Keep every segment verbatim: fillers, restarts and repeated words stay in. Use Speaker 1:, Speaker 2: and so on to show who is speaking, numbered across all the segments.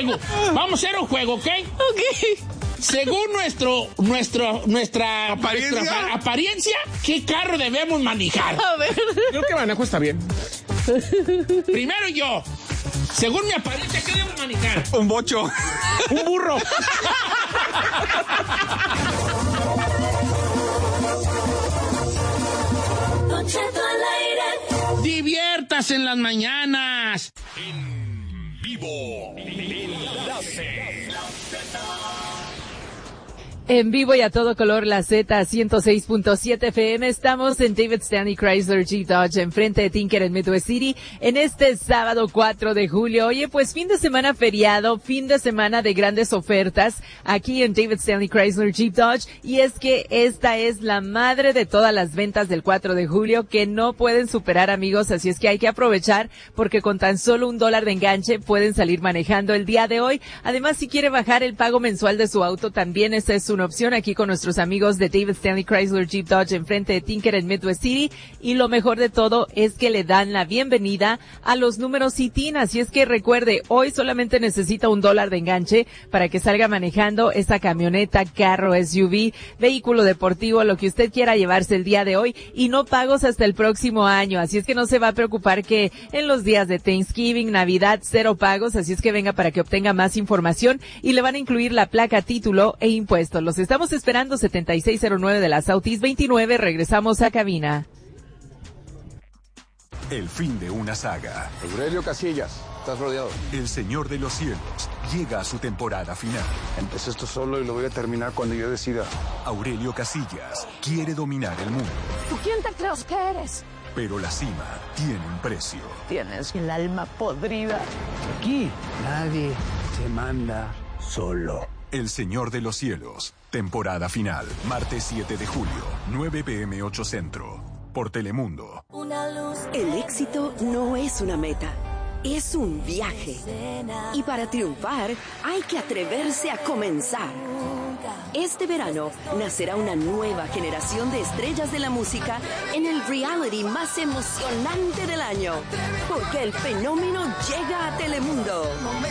Speaker 1: juego. Vamos a hacer un juego, ¿ok?
Speaker 2: Ok.
Speaker 1: Según nuestro, nuestro, nuestra
Speaker 3: ¿Apariencia?
Speaker 1: nuestra apariencia, ¿qué carro debemos manejar?
Speaker 2: A ver.
Speaker 3: Creo que manejo está bien.
Speaker 1: Primero yo. Según mi apariencia, ¿qué debo manejar?
Speaker 3: Un bocho.
Speaker 1: Un burro.
Speaker 4: Don Cheto al aire.
Speaker 1: Diviértase en las mañanas.
Speaker 5: En vivo. Enlace.
Speaker 2: En vivo y a todo color, la Z ciento seis punto siete F M. Estamos en David Stanley Chrysler Jeep Dodge, enfrente de Tinker en Midwest City, en este sábado cuatro de julio. Oye, pues fin de semana feriado, fin de semana de grandes ofertas aquí en David Stanley Chrysler Jeep Dodge. Y es que esta es la madre de todas las ventas del cuatro de julio que no pueden superar, amigos. Así es que hay que aprovechar porque con tan solo un dólar de enganche pueden salir manejando el día de hoy. Además, si quiere bajar el pago mensual de su auto, también esta es una opción aquí con nuestros amigos de David Stanley Chrysler Jeep Dodge enfrente de Tinker en Midwest City. Y lo mejor de todo es que le dan la bienvenida a los números I T I N. Así es que recuerde, hoy solamente necesita un dólar de enganche para que salga manejando esta camioneta, carro, S U V, vehículo deportivo, lo que usted quiera llevarse el día de hoy, y no pagos hasta el próximo año. Así es que no se va a preocupar que en los días de Thanksgiving, Navidad, cero pagos. Así es que venga para que obtenga más información y le van a incluir la placa, título e impuestos. Los estamos esperando, setenta y seis cero nueve de la Southeast veintinueve. Regresamos a cabina.
Speaker 5: El fin de una saga.
Speaker 6: Aurelio Casillas, estás rodeado.
Speaker 5: El Señor de los Cielos llega a su temporada final.
Speaker 6: Empecé esto solo y lo voy a terminar cuando yo decida.
Speaker 5: Aurelio Casillas quiere dominar el mundo.
Speaker 4: ¿Tú quién te crees que eres?
Speaker 5: Pero la cima tiene un precio.
Speaker 7: Tienes el alma podrida.
Speaker 8: Aquí nadie se manda solo.
Speaker 5: El Señor de los Cielos, temporada final, martes siete de julio, nueve pe eme ocho Centro, por Telemundo.
Speaker 4: Una luz.
Speaker 9: El éxito no es una meta, es un viaje. Y para triunfar hay que atreverse a comenzar. Este verano nacerá una nueva generación de estrellas de la música en el reality más emocionante del año. Porque el fenómeno llega a Telemundo.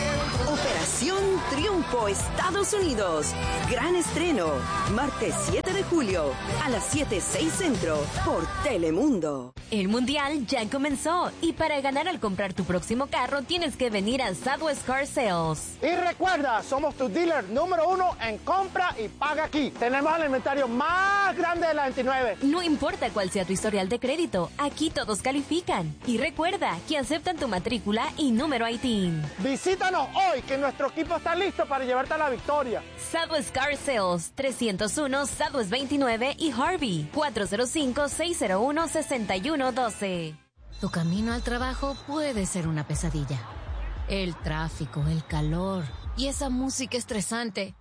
Speaker 9: Operación Triunfo, Estados Unidos. Gran estreno, martes siete de julio, a las siete seis Centro, por Telemundo.
Speaker 10: El Mundial ya comenzó y para ganar al comprar tu próximo carro tienes que venir a Southwest Car Sales.
Speaker 11: Y recuerda, somos tu dealer número uno en compra y paga aquí. Tenemos el inventario más grande de la veintinueve.
Speaker 10: No importa cuál sea tu historial de crédito, aquí todos califican. Y recuerda que aceptan tu matrícula y número I T I N.
Speaker 11: Visítanos hoy, que nuestro equipo está listo para llevarte a la victoria.
Speaker 10: Southwest Car Sales, trescientos uno Southwest veintinueve y Harvey, cuatro cero cinco, seis cero uno, seis uno uno dos.
Speaker 12: Tu camino al trabajo puede ser una pesadilla. El tráfico, el calor y esa música estresante.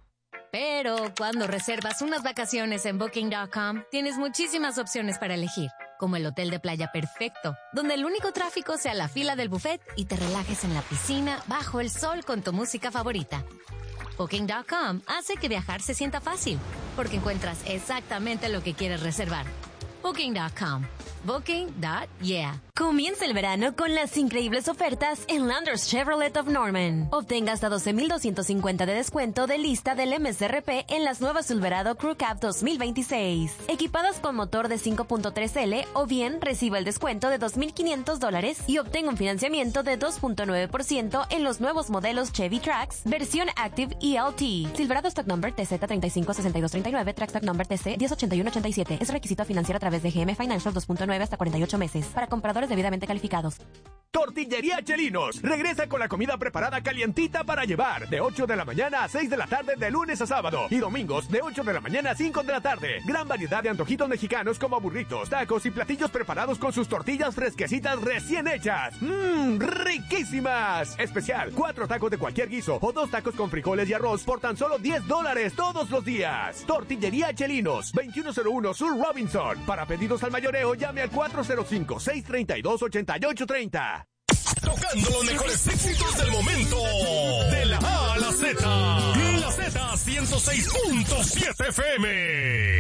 Speaker 12: Pero cuando reservas unas vacaciones en Booking punto com, tienes muchísimas opciones para elegir, como el hotel de playa perfecto, donde el único tráfico sea la fila del buffet y te relajes en la piscina bajo el sol con tu música favorita. Booking punto com hace que viajar se sienta fácil, porque encuentras exactamente lo que quieres reservar. Booking punto com. Booking. Yeah.
Speaker 10: Comienza el verano con las increíbles ofertas en Landers Chevrolet of Norman. Obtenga hasta doce mil doscientos cincuenta de descuento de lista del M S R P en las nuevas Silverado Crew Cab dos mil veintiséis. Equipadas con motor de cinco punto tres L o bien reciba el descuento de dos mil quinientos dólares y obtenga un financiamiento de dos punto nueve por ciento en los nuevos modelos Chevy Trax, versión Active E L T. Silverado Stock Number T Z tres cinco seis dos tres nueve, Trax Stock Number T C diez ochenta y uno ochenta y siete. Es requisito financiar a través de G M Financial dos punto nueve hasta cuarenta y ocho meses. Para compradores debidamente calificados.
Speaker 13: Tortillería Chelinos regresa con la comida preparada calientita para llevar de ocho de la mañana a seis de la tarde de lunes a sábado y domingos de ocho de la mañana a cinco de la tarde. Gran variedad de antojitos mexicanos como burritos, tacos y platillos preparados con sus tortillas fresquecitas recién hechas. ¡Mmm! ¡Riquísimas! Especial, cuatro tacos de cualquier guiso o dos tacos con frijoles y arroz por tan solo diez dólares todos los días. Tortillería Chelinos, veintiuno cero uno Sur Robinson. Para pedidos al mayoreo, llame al cuatro cero cinco, seis tres dos, ocho ocho tres cero.
Speaker 5: Tocando los mejores éxitos del momento. De la A a la Z. La Z ciento seis punto siete F M.